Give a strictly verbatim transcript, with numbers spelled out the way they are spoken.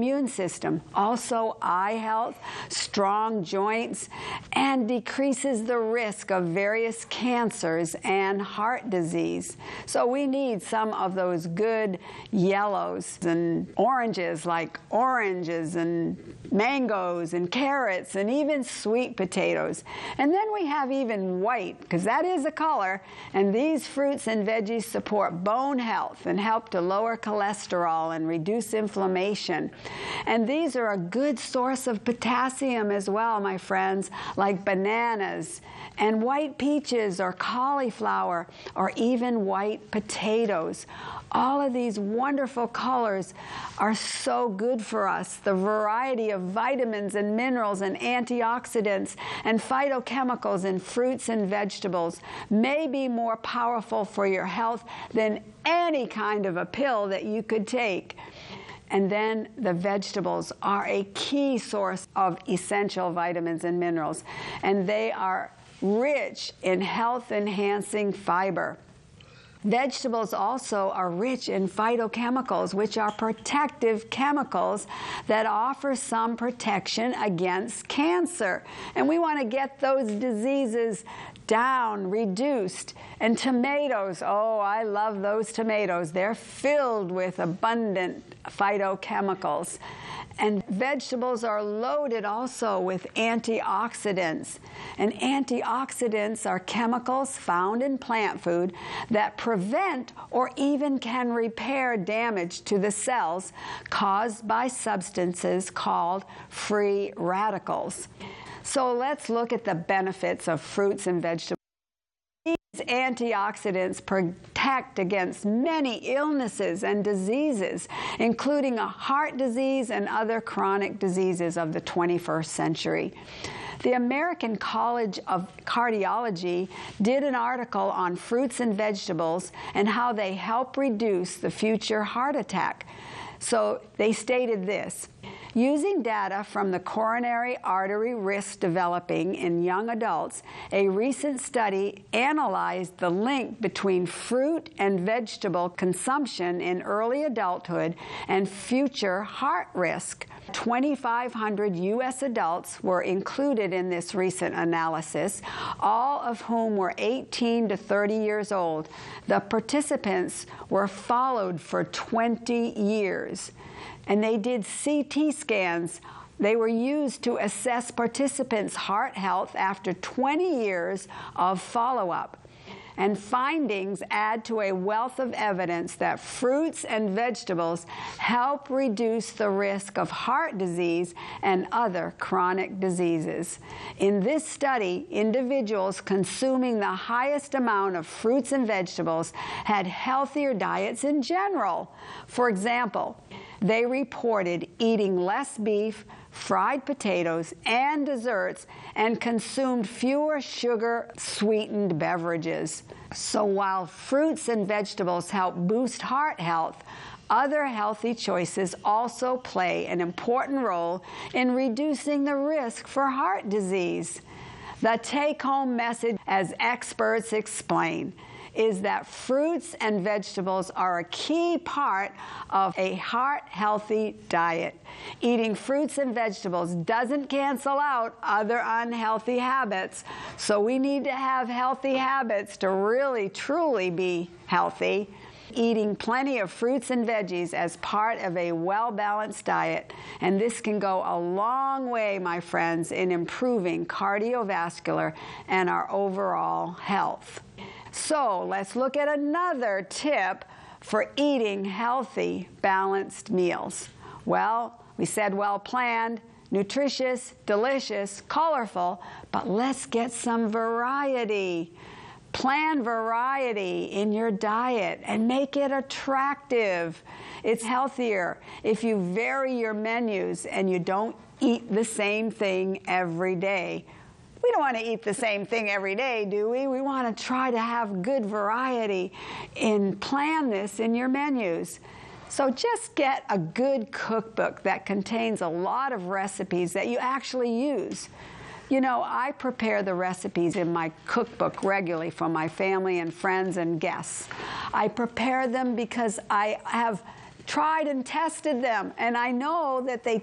immune system, also eye health, strong joints, and decreases the risk of various cancers and heart disease. So we need some of those good yellows and oranges, like oranges and mangoes and carrots and even sweet potatoes. And then we have even white, because that is a color, and these fruits and veggies support bone health and help to lower cholesterol and reduce inflammation. And these are a good source of potassium as well, my friends, like bananas and white peaches or cauliflower or even white potatoes. All of these wonderful colors are so good for us. The variety of vitamins and minerals and antioxidants and phytochemicals in fruits and vegetables may be more powerful for your health than any kind of a pill that you could take. And then the vegetables are a key source of essential vitamins and minerals, and they are rich in health-enhancing fiber. Vegetables also are rich in phytochemicals, which are protective chemicals that offer some protection against cancer. And we want to get those diseases down, reduced. And tomatoes, oh, I love those tomatoes. They're filled with abundant phytochemicals. And vegetables are loaded also with antioxidants. And antioxidants are chemicals found in plant food that prevent or even can repair damage to the cells caused by substances called free radicals. So let's look at the benefits of fruits and vegetables. These antioxidants protect against many illnesses and diseases, including a heart disease and other chronic diseases of the twenty-first century. The American College of Cardiology did an article on fruits and vegetables and how they help reduce the future heart attack. So they stated this: using data from the coronary artery risk developing in young adults, a recent study analyzed the link between fruit and vegetable consumption in early adulthood and future heart risk. twenty-five hundred U S adults were included in this recent analysis, all of whom were eighteen to thirty years old. The participants were followed for twenty years. And they did C T scans. They were used to assess participants' heart health after twenty years of follow-up. And findings add to a wealth of evidence that fruits and vegetables help reduce the risk of heart disease and other chronic diseases. In this study, individuals consuming the highest amount of fruits and vegetables had healthier diets in general. For example, they reported eating less beef, fried potatoes, and desserts, and consumed fewer sugar-sweetened beverages. So while fruits and vegetables help boost heart health, other healthy choices also play an important role in reducing the risk for heart disease. The take-home message, as experts explain, is that fruits and vegetables are a key part of a heart-healthy diet. Eating fruits and vegetables doesn't cancel out other unhealthy habits, so we need to have healthy habits to really, truly be healthy. Eating plenty of fruits and veggies as part of a well-balanced diet, and this can go a long way, my friends, in improving cardiovascular and our overall health. So let's look at another tip for eating healthy, balanced meals. Well, we said well-planned, nutritious, delicious, colorful, but let's get some variety. Plan variety in your diet and make it attractive. It's healthier if you vary your menus and you don't eat the same thing every day. We don't want to eat the same thing every day, do we? We want to try to have good variety and plan this in your menus. So just get a good cookbook that contains a lot of recipes that you actually use. You know, I prepare the recipes in my cookbook regularly for my family and friends and guests. I prepare them because I have tried and tested them, and I know that they